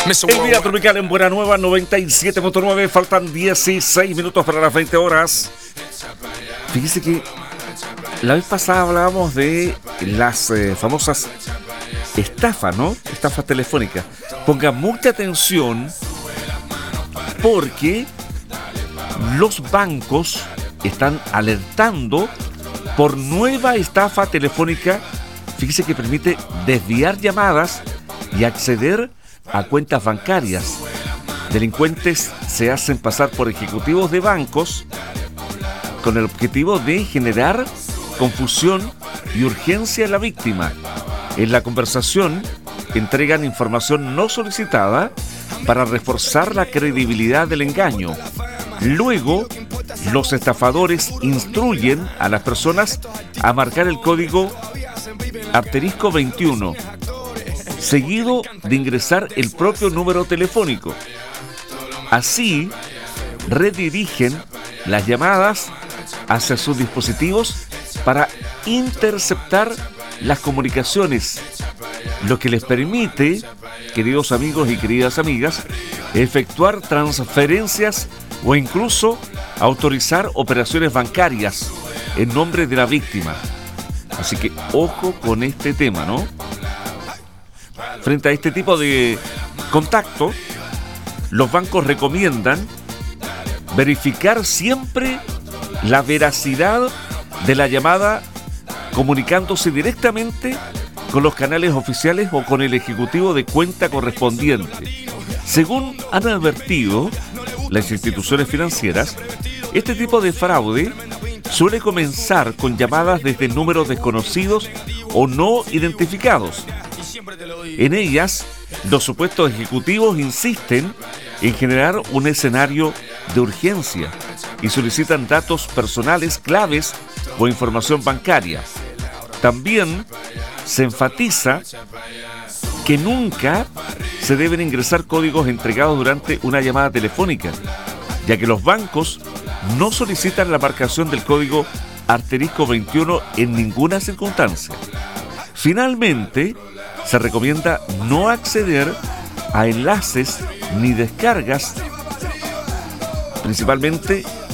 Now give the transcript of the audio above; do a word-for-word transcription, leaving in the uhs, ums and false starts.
El día tropical en Buena Nueva noventa y siete punto nueve, faltan dieciséis minutos para las veinte horas. Fíjese que la vez pasada hablábamos de las eh, famosas estafas, ¿no? Estafas telefónicas. Ponga mucha atención porque los bancos están alertando por nueva estafa telefónica. Fíjese que permite desviar llamadas y acceder a cuentas bancarias. Delincuentes se hacen pasar por ejecutivos de bancos con el objetivo de generar confusión y urgencia en la víctima. En la conversación entregan información no solicitada para reforzar la credibilidad del engaño. Luego, los estafadores instruyen a las personas a marcar el código asterisco veintiuno, seguido de ingresar el propio número telefónico. Así, redirigen las llamadas hacia sus dispositivos para interceptar las comunicaciones, lo que les permite, queridos amigos y queridas amigas, efectuar transferencias o incluso autorizar operaciones bancarias en nombre de la víctima. Así que ojo con este tema, ¿no? Frente a este tipo de contacto, los bancos recomiendan verificar siempre la veracidad de la llamada comunicándose directamente con los canales oficiales o con el ejecutivo de cuenta correspondiente. Según han advertido las instituciones financieras, este tipo de fraude suele comenzar con llamadas desde números desconocidos o no identificados. En ellas, los supuestos ejecutivos insisten en generar un escenario de urgencia y solicitan datos personales claves o información bancaria. También se enfatiza que nunca se deben ingresar códigos entregados durante una llamada telefónica, ya que los bancos no solicitan la marcación del código asterisco veintiuno en ninguna circunstancia. Finalmente, se recomienda no acceder a enlaces ni descargas, principalmente